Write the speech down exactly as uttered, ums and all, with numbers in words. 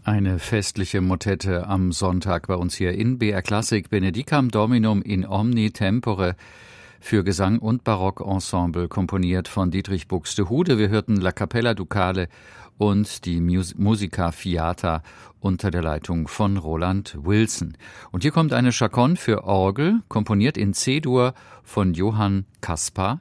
Eine festliche Motette am Sonntag bei uns hier in B R Klassik. Benedicam Dominum in omni tempore für Gesang und Barockensemble, komponiert von Dietrich Buxtehude. Wir hörten La Capella Ducale und die Mus- Musica Fiata unter der Leitung von Roland Wilson. Und hier kommt eine Chaconne für Orgel, komponiert in C-Dur von Johann Caspar.